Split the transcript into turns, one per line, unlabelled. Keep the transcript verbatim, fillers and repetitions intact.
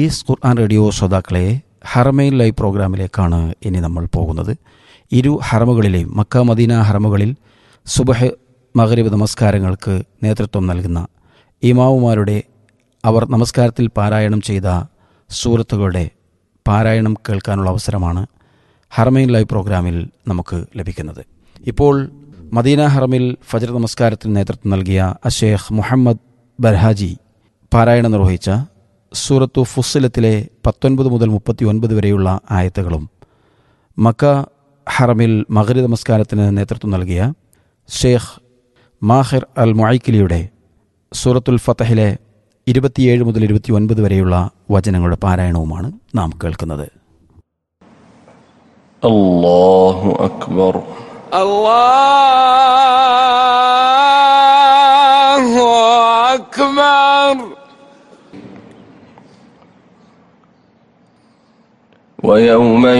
Piece ഖുർആൻ radio ശ്രോതാക്കളെ, Haramain live പ്രോഗ്രാമിലേക്കാണ് ഇനി നമ്മൾ പോകുന്നത്. ഇരു ഹറമുകളിലെയും മക്ക മദീന ഹറമുകളിൽ സുബഹ് മഗ്രിബ് നമസ്കാരങ്ങൾക്ക് നേതൃത്വം നൽകുന്ന ഇമാമുമാരുടെ അവർ നമസ്കാരത്തിൽ പാരായണം ചെയ്ത സൂറത്തുകളുടെ പാരായണം കേൾക്കാനുള്ള അവസരമാണ് ഹറമൈൻ ലൈവ് പ്രോഗ്രാമിൽ നമുക്ക് ലഭിക്കുന്നത്. ഇപ്പോൾ മദീന ഹറമിൽ ഫജ്ർ നമസ്കാരത്തിന് നേതൃത്വം നൽകിയ അഷേഖ് മുഹമ്മദ് ബർഹാജി പാരായണം നിർവഹിച്ച സൂറത്തു ഫുസ്സിലത്തിലെ പത്തൊൻപത് മുതൽ മുപ്പത്തി ഒൻപത് വരെയുള്ള ആയത്തുകളും മക്ക ഹറമിൽ മഗ്രിബ് നമസ്കാരത്തിന് നേതൃത്വം നൽകിയ ഷേഖ് മാഹിർ അൽ മുഅയ്ക്കിലിയുടെ സൂറത്തുൽ ഫതഹിലെ ഇരുപത്തിയേഴ് മുതൽ ഇരുപത്തി ഒൻപത് വരെയുള്ള വചനങ്ങളുടെ പാരായണവുമാണ് നാം കേൾക്കുന്നത്.
അല്ലാഹു അക്ബർ.
അല്ലാഹു അക്ബർ.
വയൗമ